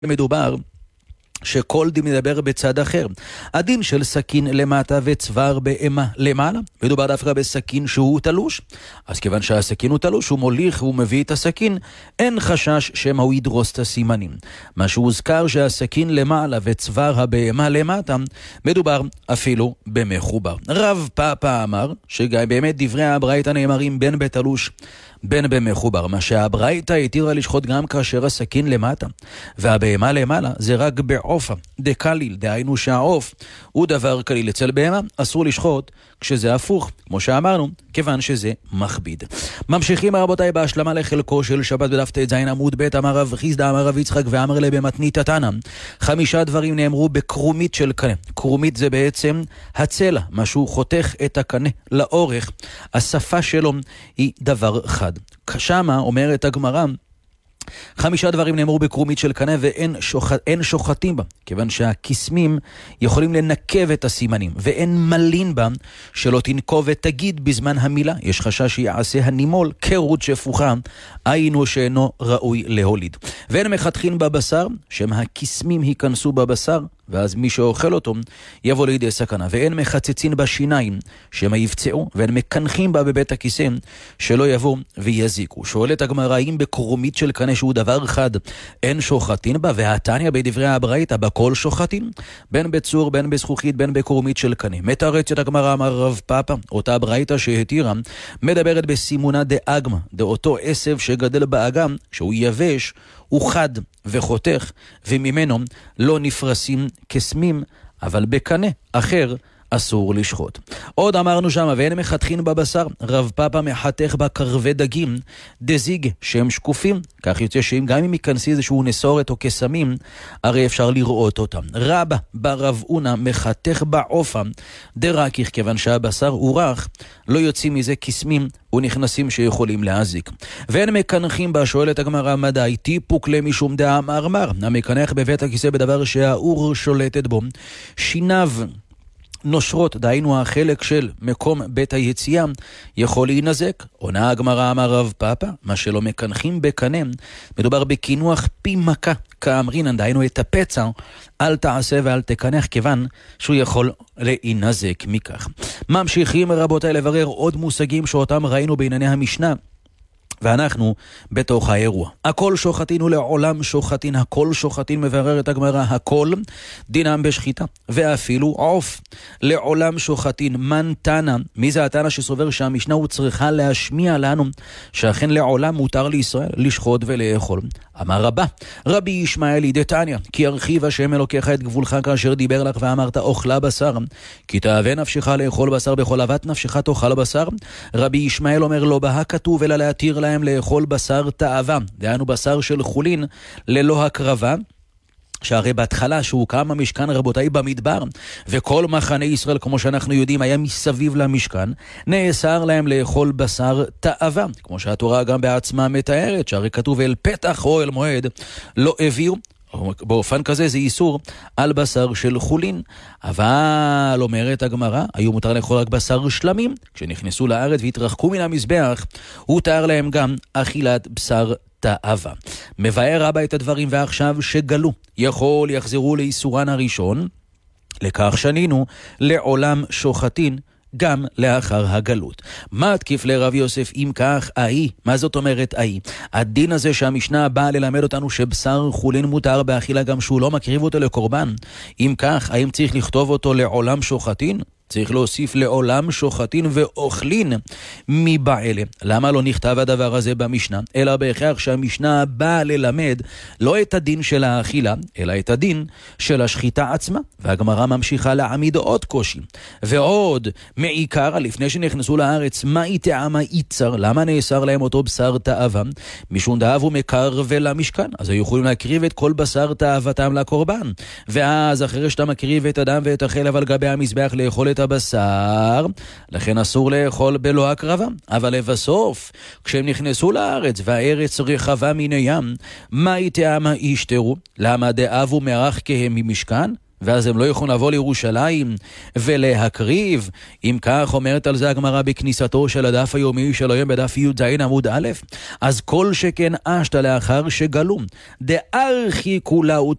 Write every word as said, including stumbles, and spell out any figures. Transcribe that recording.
מדובר שכל דין מדבר בצד אחר. הדין של סכין למטה וצוואר באמה למעלה, מדובר דווקא בסכין שהוא תלוש. אז כיוון שהסכין הוא תלוש, הוא מוליך והוא מביא את הסכין, אין חשש שמא הוא ידרוס את הסימנים. מה שהוזכר שהסכין למעלה וצוואר הבאמה למטה, מדובר אפילו במחובר. רב פאפא אמר שגם באמת דברי הברייתא נאמרים בין בתלוש בין במחובר, מה שהברייתא התירה לשחוט גם כאשר הסכין למטה והבהמה למעלה זה רק בעופה דקליל, דהיינו שהעוף הוא דבר קליל. אצל בהמה אסור לשחוט כשזה הפוך, כמו שאמרנו, כיוון שזה מכביד. ממשיכים רבותיי בהשלמה לחלקו של שבת בדף ט"ז עמוד ב'. אמר רב חיסדא אמר רב יצחק ואמר לה במתנית תנא, חמישה דברים נאמרו בקרומית של קנה. קרומית זה בעצם הצלע, משהו חותך את הקנה לאורך, השפה שלו היא דבר חד. שמה אומרת הגמרא, חמישה דברים נאמרו בקרומית של קנה ואין שוח... אין שוחטים בה, כיוון שהקסמים יכולים לנקב את הסימנים, ואין מלין בה שלא תנקוב ותגיד בזמן המילה. יש חשש שיעשה הנימול כרות שפוכה, היינו שאינו ראוי להוליד. ואין מחתכין בבשר, שהם הקסמים ייכנסו בבשר, ואז מי שאוכל אותו יבוא לידי סכנה. ואין מחצצין בשיניים שהם יפצעו, ואין מקנחים בה בבית הכיסא שלא יבוא ויזיקו. שואלת הגמרא, אם בקרומית של קנה שהוא דבר אחד אין שוחטין בה, והתניא בדברי הברייתא בכל שוחטין, בין בצור בין בזכוכית בין בקרומית של קנה. מתרצת הגמרא, אמר רב פאפא, אותה הברייתא שהתירה מדברת בסימונה דאגמא, דאותו עשב שגדל באגם, שהוא יבש הוא חד וחותך, וממנו לא נפרסים קסמים, אבל בקנה אחר אסור לשחוט. עוד אמרנו שם, ואין מחתכין בבשר, רב פאפא מחתך בקרבי דגים דזיג שהם שקופים, כך יוצא שאם גם אם ייכנסי איזשהו נסורת או קסמים, הרי אפשר לראות אותם. רבא ברב אונא מחתך בעופה דרקיך, כיוון שהבשר הוא רך, לא יוצאים מזה קסמים ונכנסים שיכולים להזיק. ואין מקנחים בה, שואלת הגמרא, מדי טיפוק למשום דאמר מר, המקנח בבית הכיסא בדבר שהאור שולטת בו, שיניו נושרות, דהיינו החלק של מקום בית היציאה, יכול להינזק. עונה הגמרא, אמר רב פאפא, מה שלא מקנחים בקנה, מדובר בכינוח פי מכה, כאמרינן, דהיינו את הפצע, אל תעשה ואל תקנח, כיוון שהוא יכול להינזק מכך. ממשיכים רבותיי לברר עוד מושגים שאותם ראינו בענייני המשנה, ואנחנו בתוך האירוע. הכל שוחטין ולעולם שוחטין, הכל שוחטין, מבררת הגמרא, הכל דינם בשחיטה, ואפילו עוף. לעולם שוחטין, מן תנא, מי זה התנא שסובר שהמשנה הוא צריכה להשמיע לנו שאכן לעולם מותר לישראל לשחוט ולאכול? אמר רבא, רבי ישמעאל דתניא, כי הרחיב השם אלוקיך את גבולך כאשר דיבר לך ואמרת אוכלה בשר, כי תאווה נפשך לאכול בשר, בכל אהבת נפשך תאכל בשר. רבי ישמעאל אומר, לא בה כתוב אלא להתיר להם לאכול בשר תאווה, דהיינו בשר של חולין ללא הקרבה, שהרי בהתחלה שהוקם המשכן רבותיי במדבר, וכל מחנה ישראל כמו שאנחנו יודעים היה מסביב למשכן, נאסר להם לאכול בשר תאווה, כמו שהתורה גם בעצמה מתארת, שהרי כתוב אל פתח אוהל מועד לא הביאו, באופן כזה זה איסור על בשר של חולין. אבל אומרת הגמרא, היו מותר לאכול רק בשר שלמים, כשנכנסו לארץ והתרחקו מן המזבח, הותר להם גם אכילת בשר תאווה. מבאר רבא את הדברים, ועכשיו שגלו יכול יחזרו לאיסורן הראשון, לכך שנינו לעולם שוחטין גם לאחר הגלות. מה תקיף לרב יוסף? אם כך, אהי, מה זאת אומרת אהי? הדין הזה שהמשנה באה ללמד אותנו שבשר חולין מותר באכילה גם שהוא לא מקריב אותו לקורבן. אם כך, האם צריך לכתוב אותו לעולם שוחטין? צריך להוסיף לעולם שוחטין ואוכלין מבעלה. למה לא נכתב הדבר הזה במשנה? אלא בהכרח שהמשנה באה ללמד לא את הדין של האכילה, אלא את הדין של השחיטה עצמה. והגמרא ממשיכה להעמיד עוד קושי. ועוד מעיקר, לפני שנכנסו לארץ, מה יטעמה יצר? למה נאסר להם אותו בשר תאווה? משום דאב ומקר ולמשכן. אז היו יכולים להקריב את כל בשר תאוותם לקורבן. ואז אחרי שאתה מקריב את הדם ואת החלב על גבי המזבח לאכול את הבשר, לכן אסור לאכול בלא הקרבה. אבל לבסוף, כשהם נכנסו לארץ והארץ רחבה מן הים, מה יטעמה ישתרו? למה דאב ומערך כהם ממשכן? ואז הם לא יכולים לבוא לירושלים ולהקריב. אם כך אומרת על זה הגמרא בכניסתו של הדף היומי של היום בדף י"ז עמוד א', אז כל שכן אשת לאחר שגלו דארכי כולה